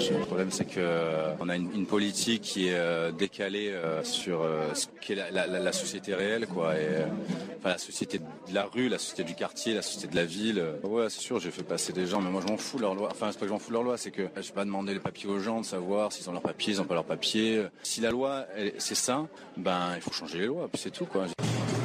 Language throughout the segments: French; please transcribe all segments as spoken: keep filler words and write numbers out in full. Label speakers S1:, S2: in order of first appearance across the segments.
S1: Le problème, c'est que euh, on a une, une politique qui est euh, décalée euh, sur euh, ce qu'est la, la, la société réelle, quoi. Et, euh, enfin, la société de la rue, la société du quartier, la société de la ville. Euh, ouais, c'est sûr, j'ai fait passer des gens, mais moi je m'en fous de leur loi. Enfin, c'est pas que je m'en fous de leur loi, c'est que je vais pas demander les papiers aux gens de savoir s'ils ont leurs papiers, ils ont pas leurs papiers. Si la loi, elle, c'est ça, ben il faut changer les lois, puis c'est tout, quoi.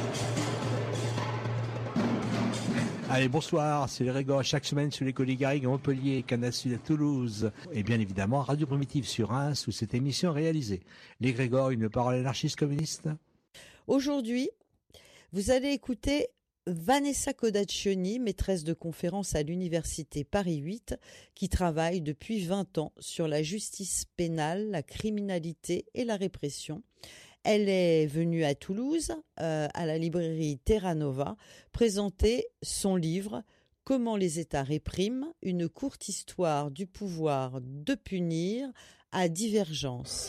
S2: Allez, bonsoir, c'est les Grégor, chaque semaine sur les Colis Garrigues à Montpellier, Canal Sud à Toulouse, et bien évidemment Radio Primitive sur Reims, où cette émission est réalisée. Les Grégor, une parole anarchiste communiste.
S3: Aujourd'hui, vous allez écouter Vanessa Codaccioni, maîtresse de conférence à l'Université Paris huit, qui travaille depuis vingt ans sur la justice pénale, la criminalité et la répression. Elle est venue à Toulouse, euh, à la librairie Terra Nova, présenter son livre « Comment les États répriment, une courte histoire du pouvoir de punir à divergence ».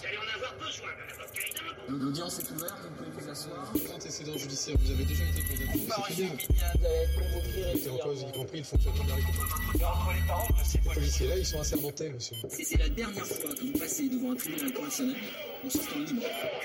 S4: L'audience est ouverte, vous pouvez vous asseoir. Antécédent judiciaire, vous avez déjà été condamné.
S5: Comparution immédiate doit être convoquée.
S4: C'est en cause, y compris le fonctionnement de la République.
S5: Entre les paroles de ces
S4: Les policiers là, ils sont assermentés, monsieur.
S6: Si c'est la dernière fois que vous passez devant un tribunal correctionnel, on sortira libre.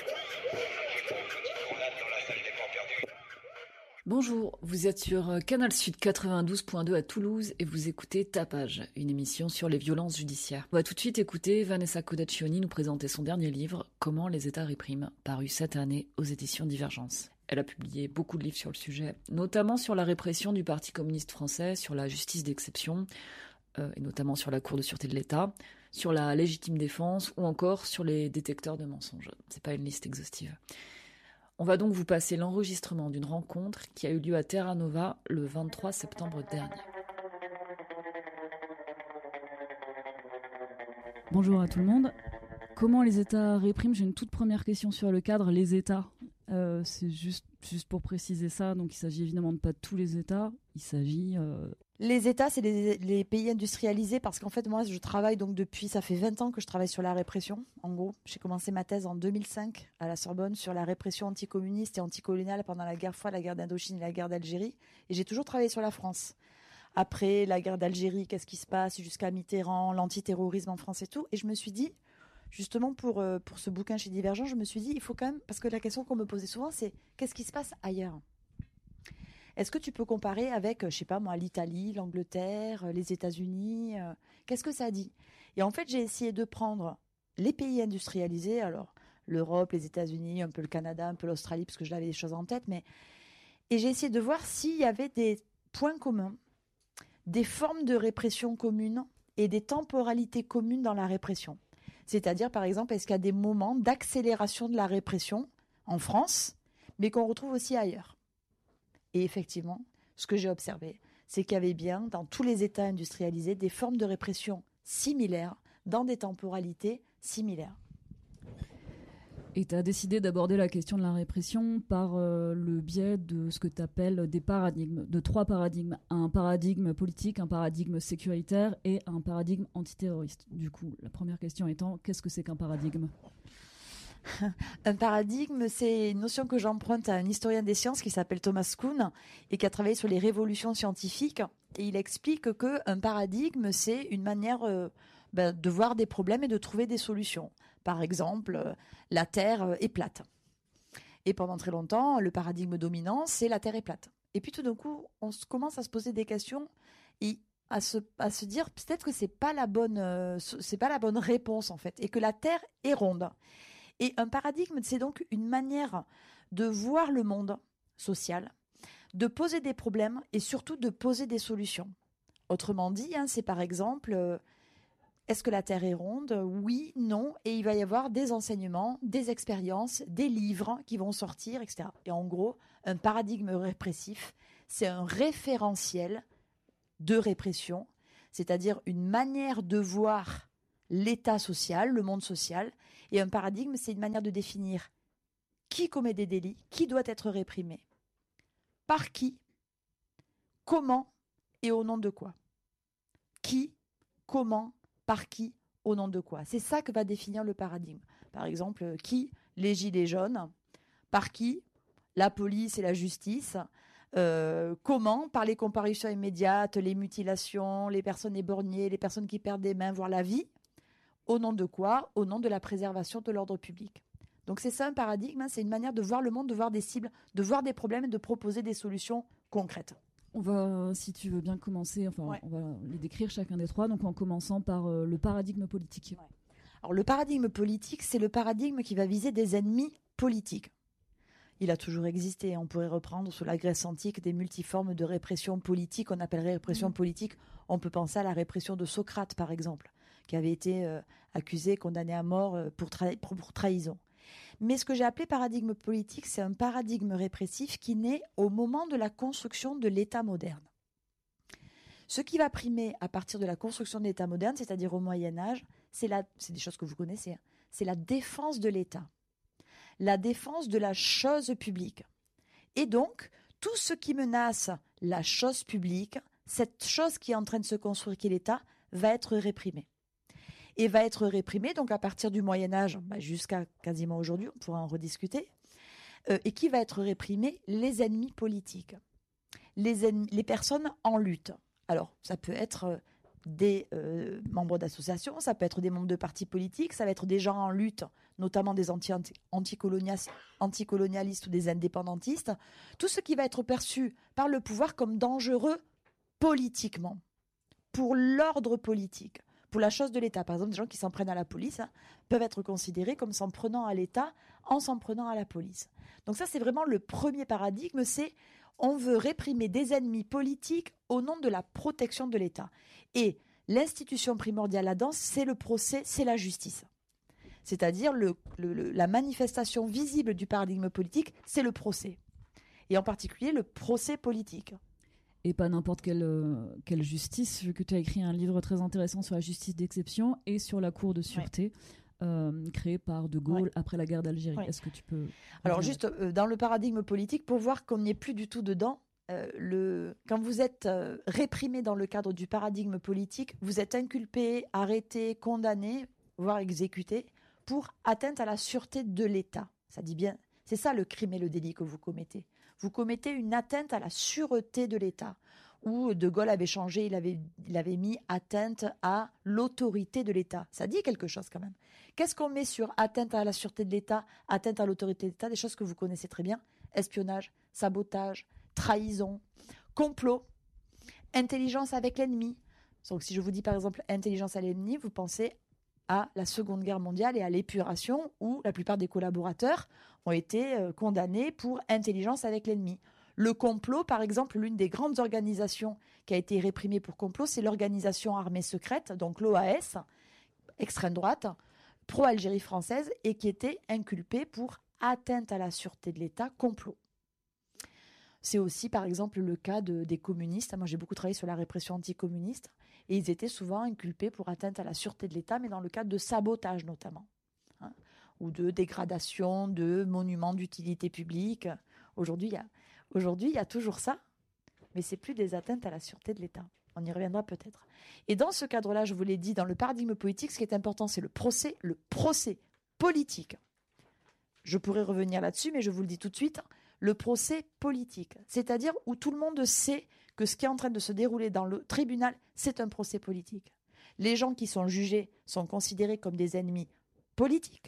S7: Bonjour, vous êtes sur Canal Sud quatre-vingt-douze point deux à Toulouse et vous écoutez Tapage, une émission sur les violences judiciaires. On va tout de suite écouter Vanessa Codaccioni nous présenter son dernier livre, Comment les États répriment, paru cette année aux éditions Divergence. Elle a publié beaucoup de livres sur le sujet, notamment sur la répression du Parti communiste français, sur la justice d'exception, euh, et notamment sur la Cour de sûreté de l'État, sur la légitime défense ou encore sur les détecteurs de mensonges. C'est pas une liste exhaustive. On va donc vous passer l'enregistrement d'une rencontre qui a eu lieu à Terra Nova le vingt-trois septembre dernier.
S8: Bonjour à tout le monde. Comment les États répriment ? J'ai une toute première question sur le cadre. Les États, euh, c'est juste, juste pour préciser ça. Donc il s'agit évidemment de pas de tous les États. Il s'agit... Euh...
S9: Les États, c'est les, les pays industrialisés parce qu'en fait, moi, je travaille donc depuis, ça fait vingt ans que je travaille sur la répression. En gros, j'ai commencé ma thèse en deux mille cinq à la Sorbonne sur la répression anticommuniste et anticoloniale pendant la guerre froide, la guerre d'Indochine et la guerre d'Algérie. Et j'ai toujours travaillé sur la France. Après la guerre d'Algérie, qu'est-ce qui se passe jusqu'à Mitterrand, l'antiterrorisme en France et tout. Et je me suis dit, justement, pour, euh, pour ce bouquin chez Divergent, je me suis dit, il faut quand même, parce que la question qu'on me posait souvent, c'est qu'est-ce qui se passe ailleurs ? Est-ce que tu peux comparer avec, je sais pas moi, l'Italie, l'Angleterre, les États-Unis euh, Qu'est-ce que ça dit ? Et en fait, j'ai essayé de prendre les pays industrialisés, alors l'Europe, les États-Unis, un peu le Canada, un peu l'Australie, parce que j'avais des choses en tête, mais et j'ai essayé de voir s'il y avait des points communs, des formes de répression communes et des temporalités communes dans la répression. C'est-à-dire, par exemple, est-ce qu'il y a des moments d'accélération de la répression en France, mais qu'on retrouve aussi ailleurs ? Et effectivement, ce que j'ai observé, c'est qu'il y avait bien, dans tous les États industrialisés, des formes de répression similaires, dans des temporalités similaires.
S8: Et tu as décidé d'aborder la question de la répression par euh, le biais de ce que tu appelles des paradigmes, de trois paradigmes. Un paradigme politique, un paradigme sécuritaire et un paradigme antiterroriste. Du coup, la première question étant, qu'est-ce que c'est qu'un paradigme ?
S9: Un paradigme, c'est une notion que j'emprunte à un historien des sciences qui s'appelle Thomas Kuhn et qui a travaillé sur les révolutions scientifiques. Et il explique qu'un paradigme, c'est une manière euh, ben, de voir des problèmes et de trouver des solutions. Par exemple, euh, la Terre est plate. Et pendant très longtemps, le paradigme dominant, c'est la Terre est plate. Et puis tout d'un coup, on commence à se poser des questions et à se, à se dire peut-être que c'est pas la bonne, euh, c'est pas la bonne réponse en fait, et que la Terre est ronde. Et un paradigme, c'est donc une manière de voir le monde social, de poser des problèmes et surtout de poser des solutions. Autrement dit, hein, c'est par exemple, euh, est-ce que la Terre est ronde ? Oui, non. Et il va y avoir des enseignements, des expériences, des livres qui vont sortir, et cetera. Et en gros, un paradigme répressif, c'est un référentiel de répression, c'est-à-dire une manière de voir l'état social, le monde social, et un paradigme, c'est une manière de définir qui commet des délits, qui doit être réprimé, par qui, comment et au nom de quoi. Qui, comment, par qui, au nom de quoi. C'est ça que va définir le paradigme. Par exemple, qui, les gilets jaunes, par qui, la police et la justice, euh, comment, par les comparutions immédiates, les mutilations, les personnes éborgnées, les personnes qui perdent des mains, voire la vie, Au nom de quoi ? Au nom de la préservation de l'ordre public. Donc c'est ça un paradigme, hein, c'est une manière de voir le monde, de voir des cibles, de voir des problèmes et de proposer des solutions concrètes.
S8: On va, si tu veux bien commencer, enfin, ouais. on va les décrire chacun des trois, donc en commençant par euh, le paradigme politique.
S9: Ouais. Alors le paradigme politique, c'est le paradigme qui va viser des ennemis politiques. Il a toujours existé. On pourrait reprendre sous la Grèce antique des multiformes de répression politique, on appellerait répression mmh. politique. On peut penser à la répression de Socrate, par exemple, qui avait été euh, accusé, condamné à mort euh, pour, tra- pour, pour trahison. Mais ce que j'ai appelé paradigme politique, c'est un paradigme répressif qui naît au moment de la construction de l'État moderne. Ce qui va primer à partir de la construction de l'État moderne, c'est-à-dire au Moyen-Âge, c'est, la, c'est des choses que vous connaissez, hein, c'est la défense de l'État, la défense de la chose publique. Et donc, tout ce qui menace la chose publique, cette chose qui est en train de se construire, qui est l'État, va être réprimé. Et va être réprimé, donc à partir du Moyen-Âge, bah jusqu'à quasiment aujourd'hui, on pourra en rediscuter, euh, et qui va être réprimé les ennemis politiques, les, ennemis, les personnes en lutte. Alors, ça peut être des euh, membres d'associations, ça peut être des membres de partis politiques, ça va être des gens en lutte, notamment des anti- anticolonialistes, anticolonialistes ou des indépendantistes, tout ce qui va être perçu par le pouvoir comme dangereux politiquement, pour l'ordre politique. Pour la chose de l'État. Par exemple, des gens qui s'en prennent à la police hein, peuvent être considérés comme s'en prenant à l'État en s'en prenant à la police. Donc ça, c'est vraiment le premier paradigme, c'est on veut réprimer des ennemis politiques au nom de la protection de l'État. Et l'institution primordiale là-dedans, c'est le procès, c'est la justice. C'est-à-dire le, le, le, la manifestation visible du paradigme politique, c'est le procès. Et en particulier, le procès politique.
S8: Et pas n'importe quelle, euh, quelle justice, vu que tu as écrit un livre très intéressant sur la justice d'exception et sur la Cour de sûreté, ouais. euh, créée par De Gaulle ouais. après la guerre d'Algérie. Ouais. Est-ce que tu peux...
S9: Alors juste, euh, dans le paradigme politique, pour voir qu'on n'y est plus du tout dedans, euh, le... quand vous êtes euh, réprimé dans le cadre du paradigme politique, vous êtes inculpé, arrêté, condamné, voire exécuté, pour atteinte à la sûreté de l'État. Ça dit bien, c'est ça le crime et le délit que vous commettez. Vous commettez une atteinte à la sûreté de l'État. Où De Gaulle avait changé, il avait, il avait mis atteinte à l'autorité de l'État. Ça dit quelque chose quand même. Qu'est-ce qu'on met sur atteinte à la sûreté de l'État, atteinte à l'autorité de l'État? Des choses que vous connaissez très bien. Espionnage, sabotage, trahison, complot, intelligence avec l'ennemi. Donc si je vous dis par exemple intelligence à l'ennemi, vous pensez à la Seconde Guerre mondiale et à l'épuration où la plupart des collaborateurs ont été euh, condamnés pour intelligence avec l'ennemi. Le complot, par exemple, l'une des grandes organisations qui a été réprimée pour complot, c'est l'organisation armée secrète, donc l'O A S, extrême droite, pro-Algérie française, et qui était inculpée pour atteinte à la sûreté de l'État, complot. C'est aussi, par exemple, le cas de, des communistes. Moi, j'ai beaucoup travaillé sur la répression anticommuniste, et ils étaient souvent inculpés pour atteinte à la sûreté de l'État, mais dans le cadre de sabotage notamment, hein, ou de dégradation de monuments d'utilité publique. Aujourd'hui, il y a, aujourd'hui, il y a toujours ça, mais c'est plus des atteintes à la sûreté de l'État. On y reviendra peut-être. Et dans ce cadre-là, je vous l'ai dit, dans le paradigme politique, ce qui est important, c'est le procès, le procès politique. Je pourrais revenir là-dessus, mais je vous le dis tout de suite, le procès politique, c'est-à-dire où tout le monde sait que ce qui est en train de se dérouler dans le tribunal, c'est un procès politique. Les gens qui sont jugés sont considérés comme des ennemis politiques.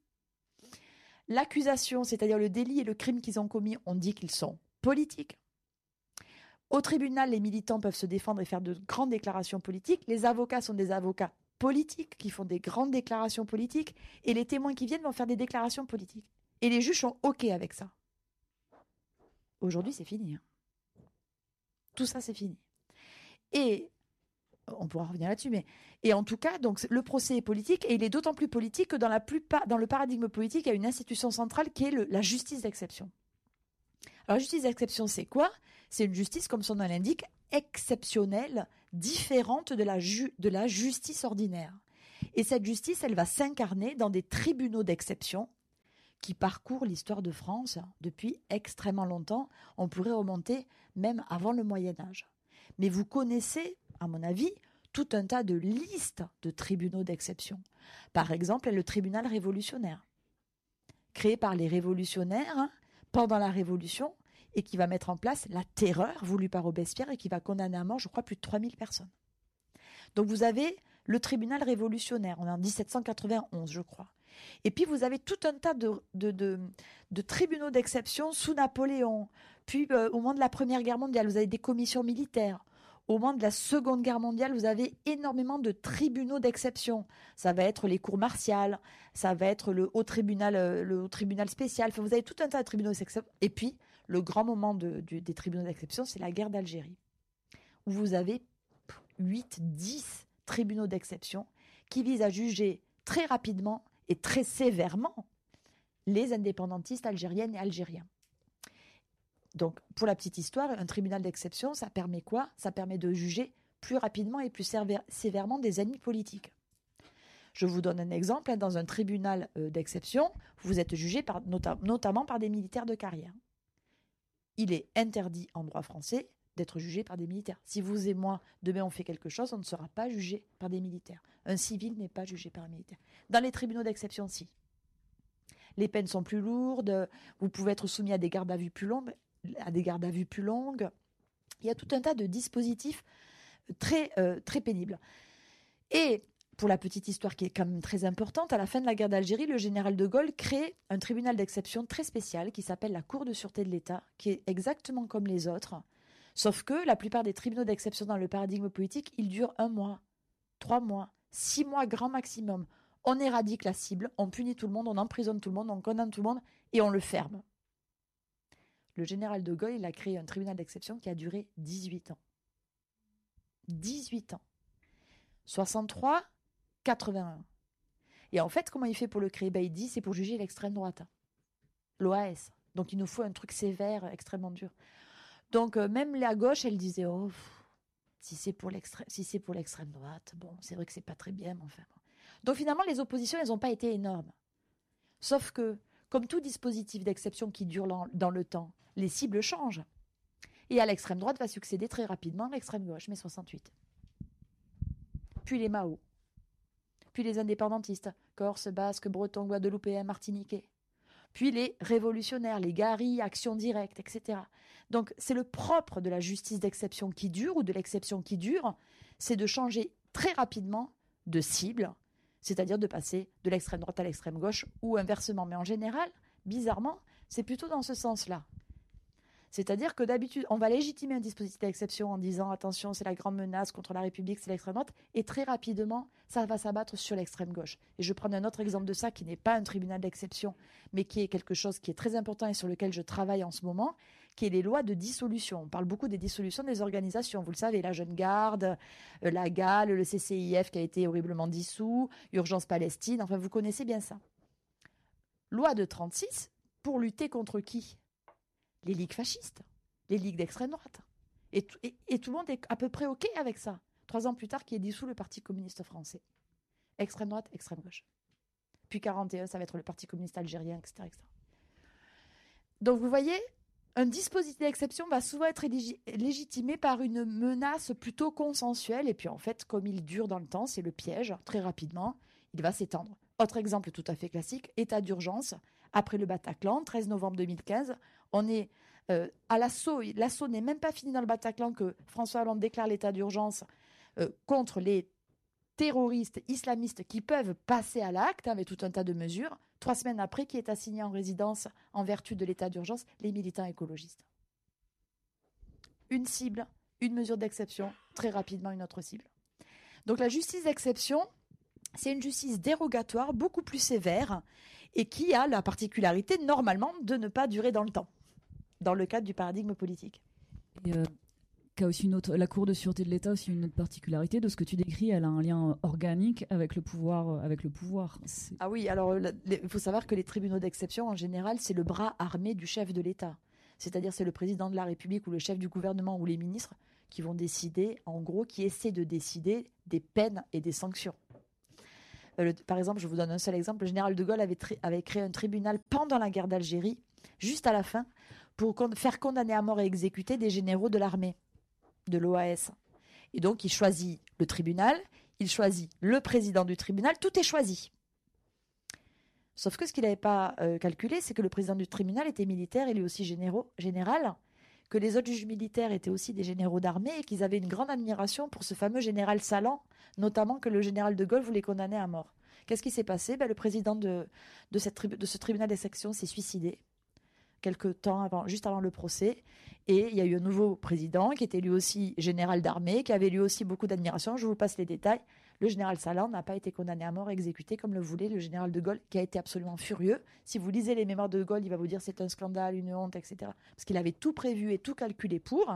S9: L'accusation, c'est-à-dire le délit et le crime qu'ils ont commis, on dit qu'ils sont politiques. Au tribunal, les militants peuvent se défendre et faire de grandes déclarations politiques. Les avocats sont des avocats politiques qui font des grandes déclarations politiques et les témoins qui viennent vont faire des déclarations politiques. Et les juges sont OK avec ça. Aujourd'hui, c'est fini. Hein. Tout ça, c'est fini. Et on pourra revenir là-dessus, mais et en tout cas, donc le procès est politique et il est d'autant plus politique que dans la plupart, dans le paradigme politique, il y a une institution centrale qui est le, la justice d'exception. Alors, la justice d'exception, c'est quoi? C'est une justice, comme son nom l'indique, exceptionnelle, différente de la, ju- de la justice ordinaire. Et cette justice, elle va s'incarner dans des tribunaux d'exception qui parcourent l'histoire de France depuis extrêmement longtemps. On pourrait remonter même avant le Moyen-Âge. Mais vous connaissez, à mon avis, tout un tas de listes de tribunaux d'exception. Par exemple, le tribunal révolutionnaire, créé par les révolutionnaires hein, pendant la Révolution, et qui va mettre en place la terreur voulue par Robespierre et qui va condamner à mort, je crois, plus de trois mille personnes. Donc vous avez le tribunal révolutionnaire. On est en dix-sept cent quatre-vingt-onze, je crois. Et puis, vous avez tout un tas de, de, de, de tribunaux d'exception sous Napoléon. Puis, euh, au moment de la Première Guerre mondiale, vous avez des commissions militaires. Au moment de la Seconde Guerre mondiale, vous avez énormément de tribunaux d'exception. Ça va être les cours martiales, ça va être le haut tribunal, euh, le haut tribunal spécial. Enfin, vous avez tout un tas de tribunaux d'exception. Et puis, le grand moment de, de, des tribunaux d'exception, c'est la guerre d'Algérie, où vous avez huit, dix tribunaux d'exception qui visent à juger très rapidement et très sévèrement les indépendantistes algériennes et algériens. Donc, pour la petite histoire, un tribunal d'exception, ça permet quoi? Ça permet de juger plus rapidement et plus sévèrement des ennemis politiques. Je vous donne un exemple. Dans un tribunal d'exception, vous êtes jugé par, nota- notamment par des militaires de carrière. Il est interdit en droit français d'être jugé par des militaires. Si vous et moi, demain, on fait quelque chose, on ne sera pas jugé par des militaires. Un civil n'est pas jugé par un militaire. Dans les tribunaux d'exception, si. Les peines sont plus lourdes, vous pouvez être soumis à des gardes à vue plus longues, à des gardes à vue plus longues. Il y a tout un tas de dispositifs très, euh, très pénibles. Et pour la petite histoire qui est quand même très importante, à la fin de la guerre d'Algérie, le général de Gaulle crée un tribunal d'exception très spécial qui s'appelle la Cour de sûreté de l'État, qui est exactement comme les autres, sauf que la plupart des tribunaux d'exception dans le paradigme politique, ils durent un mois, trois mois, six mois grand maximum. On éradique la cible, on punit tout le monde, on emprisonne tout le monde, on condamne tout le monde et on le ferme. Le général de Gaulle, il a créé un tribunal d'exception qui a duré dix-huit ans. dix-huit ans. soixante-trois, quatre-vingt-un. Et en fait, comment il fait pour le créer? Ben, il dit c'est pour juger l'extrême droite. L'O A S. Donc il nous faut un truc sévère, extrêmement dur. Donc euh, même la gauche, elle disait oh, pff, si c'est pour l'extrême, si c'est pour l'extrême droite, bon, c'est vrai que c'est pas très bien, mais enfin. Bon. Donc finalement, les oppositions, elles n'ont pas été énormes. Sauf que, comme tout dispositif d'exception qui dure dans le temps, les cibles changent. Et à l'extrême droite va succéder très rapidement l'extrême gauche, mai soixante-huit. Puis les Mao. Puis les indépendantistes, Corse, Basque, Breton, Guadeloupéens, Martiniquais. Puis les révolutionnaires, les Gary, Action Directe, et cetera. Donc c'est le propre de la justice d'exception qui dure, ou de l'exception qui dure, c'est de changer très rapidement de cible, c'est-à-dire de passer de l'extrême droite à l'extrême gauche, ou inversement. Mais en général, bizarrement, c'est plutôt dans ce sens-là. C'est-à-dire que d'habitude, on va légitimer un dispositif d'exception en disant « attention, c'est la grande menace contre la République, c'est l'extrême droite », et très rapidement, ça va s'abattre sur l'extrême gauche. Et je prends un autre exemple de ça qui n'est pas un tribunal d'exception, mais qui est quelque chose qui est très important et sur lequel je travaille en ce moment, qui est les lois de dissolution. On parle beaucoup des dissolutions des organisations. Vous le savez, la Jeune Garde, la G A L, le C C I F qui a été horriblement dissous, Urgence Palestine, enfin vous connaissez bien ça. Loi de trente-six, pour lutter contre qui ? Les ligues fascistes, les ligues d'extrême droite. Et, t- et, et tout le monde est à peu près OK avec ça. Trois ans plus tard, qui est dissous le Parti communiste français. Extrême droite, extrême gauche. Puis quarante et un, ça va être le Parti communiste algérien, et cetera, et cetera. Donc vous voyez, un dispositif d'exception va souvent être lég- légitimé par une menace plutôt consensuelle. Et puis en fait, comme il dure dans le temps, c'est le piège, très rapidement, il va s'étendre. Autre exemple tout à fait classique, état d'urgence. Après le Bataclan, treize novembre deux mille quinze, on est euh, à l'assaut. L'assaut n'est même pas fini dans le Bataclan que François Hollande déclare l'état d'urgence euh, contre les terroristes islamistes qui peuvent passer à l'acte avec tout un tas de mesures. Trois semaines après, qui est assigné en résidence en vertu de l'état d'urgence, les militants écologistes. Une cible, une mesure d'exception, très rapidement une autre cible. Donc la justice d'exception, c'est une justice dérogatoire, beaucoup plus sévère, et qui a la particularité, normalement, de ne pas durer dans le temps, dans le cadre du paradigme politique.
S8: Et euh, qu'a aussi une autre, la Cour de sûreté de l'État a aussi une autre particularité de ce que tu décris, elle a un lien organique avec le pouvoir. Avec le pouvoir. C'est...
S9: Ah oui, alors il faut savoir que les tribunaux d'exception, en général, c'est le bras armé du chef de l'État. C'est-à-dire c'est le président de la République ou le chef du gouvernement ou les ministres qui vont décider, en gros, qui essaient de décider des peines et des sanctions. Le, par exemple, je vous donne un seul exemple. Le général de Gaulle avait, tri- avait créé un tribunal pendant la guerre d'Algérie, juste à la fin, pour con- faire condamner à mort et exécuter des généraux de l'armée, de l'O A S. Et donc, il choisit le tribunal, il choisit le président du tribunal, tout est choisi. Sauf que ce qu'il n'avait pas euh, calculé, c'est que le président du tribunal était militaire et lui aussi généraux, général, que les autres juges militaires étaient aussi des généraux d'armée et qu'ils avaient une grande admiration pour ce fameux général Salan, notamment que le général de Gaulle voulait condamner à mort. Qu'est-ce qui s'est passé? Ben, le président de, de, cette tri- de ce tribunal d'exception s'est suicidé quelque temps avant, juste avant le procès. Et il y a eu un nouveau président qui était lui aussi général d'armée, qui avait lui aussi beaucoup d'admiration. Je vous passe les détails. Le général Salan n'a pas été condamné à mort, exécuté comme le voulait le général de Gaulle, qui a été absolument furieux. Si vous lisez les mémoires de Gaulle, il va vous dire c'est un scandale, une honte, et cetera. Parce qu'il avait tout prévu et tout calculé pour.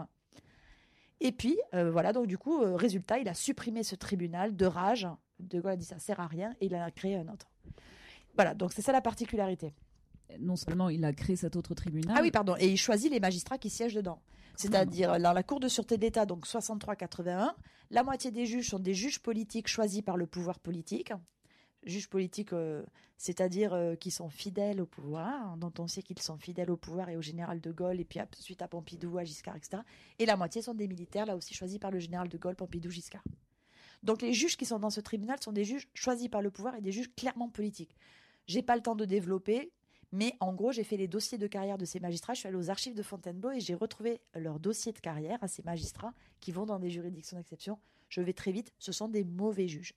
S9: Et puis, euh, voilà, donc du coup, euh, résultat, il a supprimé ce tribunal de rage. De Gaulle a dit ça sert à rien et il en a créé un autre. Voilà, donc c'est ça la particularité.
S8: Non seulement il a créé cet autre tribunal.
S9: Ah oui, pardon, et il choisit les magistrats qui siègent dedans. C'est-à-dire, dans la Cour de sûreté de l'État, donc soixante-trois quatre-vingt-un, la moitié des juges sont des juges politiques choisis par le pouvoir politique. Juges politiques, euh, c'est-à-dire euh, qui sont fidèles au pouvoir, dont on sait qu'ils sont fidèles au pouvoir et au général de Gaulle, et puis ensuite à Pompidou, à Giscard, et cetera. Et la moitié sont des militaires, là aussi choisis par le général de Gaulle, Pompidou, Giscard. Donc les juges qui sont dans ce tribunal sont des juges choisis par le pouvoir et des juges clairement politiques. J'ai pas le temps de développer, mais en gros, j'ai fait les dossiers de carrière de ces magistrats. Je suis allée aux archives de Fontainebleau et j'ai retrouvé leur dossier de carrière à ces magistrats qui vont dans des juridictions d'exception. Je vais très vite, ce sont des mauvais juges.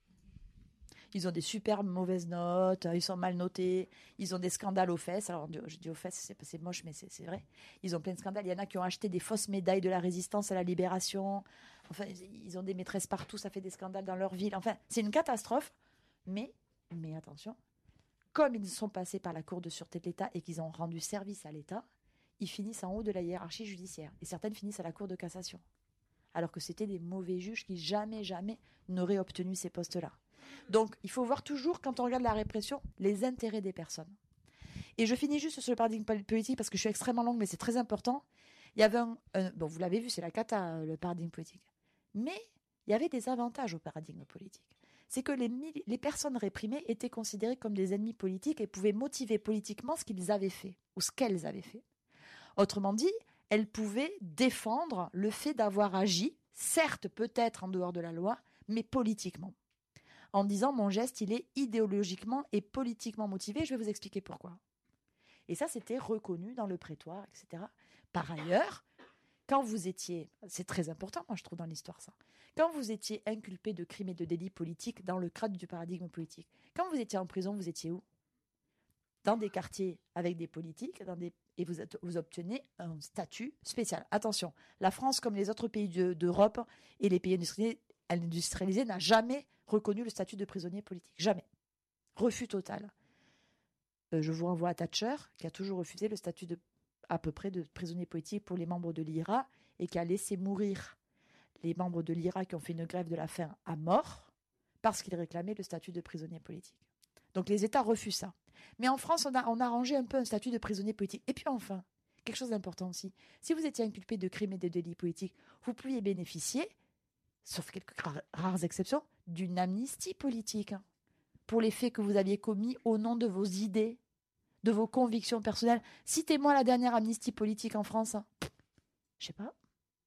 S9: Ils ont des super mauvaises notes, ils sont mal notés, ils ont des scandales aux fesses. Alors, je dis aux fesses, c'est, c'est moche, mais c'est, c'est vrai. Ils ont plein de scandales. Il y en a qui ont acheté des fausses médailles de la résistance à la libération. Enfin, ils ont des maîtresses partout, ça fait des scandales dans leur ville. Enfin, c'est une catastrophe. Mais, mais attention, comme ils sont passés par la Cour de sûreté de l'État et qu'ils ont rendu service à l'État, ils finissent en haut de la hiérarchie judiciaire. Et certaines finissent à la Cour de cassation. Alors que c'était des mauvais juges qui jamais, jamais n'auraient obtenu ces postes-là. Donc, il faut voir toujours, quand on regarde la répression, les intérêts des personnes. Et je finis juste sur le paradigme politique parce que je suis extrêmement longue, mais c'est très important. Il y avait un, un, bon, vous l'avez vu, c'est la cata, le paradigme politique. Mais il y avait des avantages au paradigme politique. C'est que les, les personnes réprimées étaient considérées comme des ennemis politiques et pouvaient motiver politiquement ce qu'ils avaient fait ou ce qu'elles avaient fait. Autrement dit, elles pouvaient défendre le fait d'avoir agi, certes peut-être en dehors de la loi, mais politiquement. En disant mon geste, il est idéologiquement et politiquement motivé, je vais vous expliquer pourquoi. Et ça, c'était reconnu dans le prétoire, et cetera. Par ailleurs, quand vous étiez, c'est très important, moi je trouve dans l'histoire ça, quand vous étiez inculpé de crimes et de délits politiques dans le cadre du paradigme politique, quand vous étiez en prison, vous étiez où? Dans des quartiers avec des politiques, dans des... et vous, vous obtenez un statut spécial. Attention, la France, comme les autres pays de, d'Europe et les pays industrialisés, industrialisés, n'a jamais reconnu le statut de prisonnier politique. Jamais. Refus total. Euh, je vous renvoie à Thatcher, qui a toujours refusé le statut de, à peu près de prisonnier politique pour les membres de l'I R A et qui a laissé mourir les membres de l'I R A qui ont fait une grève de la faim à mort parce qu'ils réclamaient le statut de prisonnier politique. Donc les États refusent ça. Mais en France, on a, on a arrangé un peu un statut de prisonnier politique. Et puis enfin, quelque chose d'important aussi, si vous étiez inculpé de crimes et de délits politiques, vous pouviez bénéficier, sauf quelques rares, rares exceptions, d'une amnistie politique hein, pour les faits que vous aviez commis au nom de vos idées, de vos convictions personnelles. Citez-moi la dernière amnistie politique en France. Hein. Je sais pas.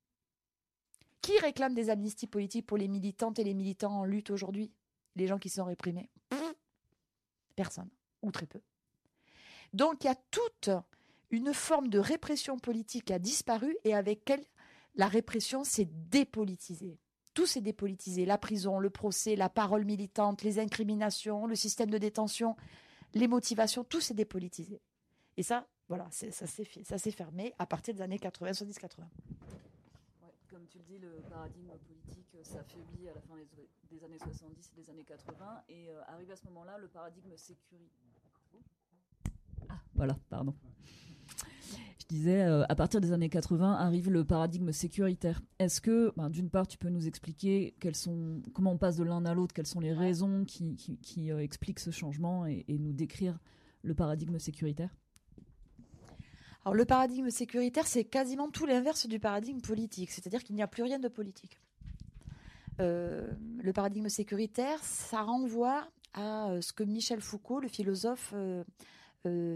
S9: Qui réclame des amnisties politiques pour les militantes et les militants en lutte aujourd'hui? Les gens qui sont réprimés? Personne, ou très peu. Donc il y a toute une forme de répression politique qui a disparu et avec elle, la répression s'est dépolitisée. Tout s'est dépolitisé. La prison, le procès, la parole militante, les incriminations, le système de détention, les motivations, tout s'est dépolitisé. Et ça, voilà, c'est, ça, s'est, ça s'est fermé à partir des années quatre-vingts, soixante-dix quatre-vingts.
S7: Ouais, comme tu le dis, le paradigme politique s'affaiblit à la fin des, des années soixante-dix et des années quatre-vingts. Et euh, arrive à ce moment-là, le paradigme sécuritaire.
S8: Ah, voilà, pardon. Je disais, euh, à partir des années quatre-vingts, arrive le paradigme sécuritaire. Est-ce que, ben, d'une part, tu peux nous expliquer quels sont, comment on passe de l'un à l'autre, quelles sont les raisons qui, qui, qui euh, expliquent ce changement et, et nous décrire le paradigme sécuritaire?
S9: Alors, le paradigme sécuritaire, c'est quasiment tout l'inverse du paradigme politique, c'est-à-dire qu'il n'y a plus rien de politique. Euh, le paradigme sécuritaire, ça renvoie à ce que Michel Foucault, le philosophe, euh, euh,